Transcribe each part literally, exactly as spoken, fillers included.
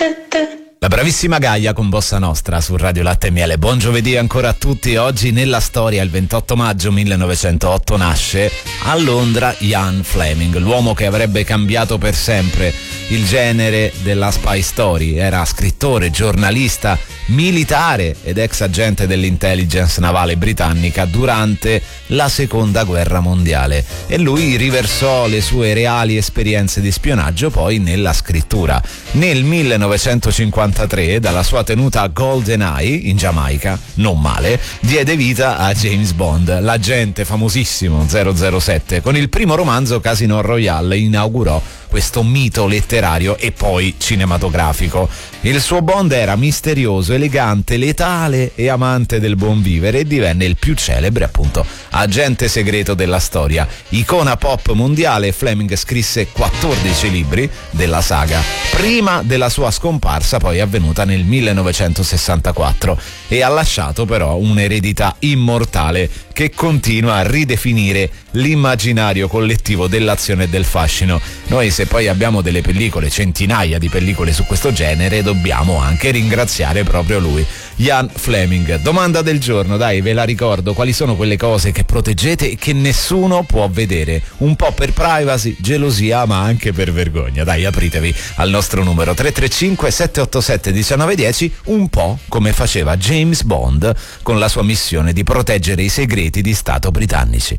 La bravissima Gaia con Bossa Nostra su Radio Latte e Miele. Buon giovedì ancora a tutti. Oggi nella storia, il ventotto maggio millenovecentootto, nasce a Londra Ian Fleming, l'uomo che avrebbe cambiato per sempre il genere della spy story. Era scrittore, giornalista, militare ed ex agente dell'intelligence navale britannica durante la seconda guerra mondiale, e lui riversò le sue reali esperienze di spionaggio poi nella scrittura. Nel millenovecentocinquantatré, dalla sua tenuta a GoldenEye in Giamaica, non male, diede vita a James Bond, l'agente famosissimo zero zero sette. Con il primo romanzo, Casino Royale, inaugurò questo mito letterario e poi cinematografico. Il suo Bond era misterioso, elegante, letale e amante del buon vivere, e divenne il più celebre, appunto, agente segreto della storia. Icona pop mondiale, Fleming scrisse quattordici libri della saga prima della sua scomparsa, poi avvenuta nel millenovecentosessantaquattro, e ha lasciato però un'eredità immortale che continua a ridefinire l'immaginario collettivo dell'azione e del fascino. Noi, se poi abbiamo delle pellicole, centinaia di pellicole su questo genere, dobbiamo anche ringraziare proprio lui, Ian Fleming. Domanda del giorno, dai, ve la ricordo: quali sono quelle cose che proteggete e che nessuno può vedere? Un po' per privacy, gelosia, ma anche per vergogna. Dai, apritevi al nostro numero tre tre cinque sette otto sette uno nove uno zero, un po' come faceva James Bond con la sua missione di proteggere i segreti di Stato britannici.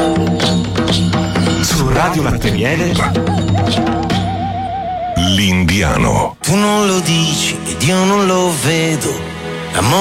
Su Radio Latte e Miele, L'Indiano. Tu non lo dici ed io non lo vedo. L'amore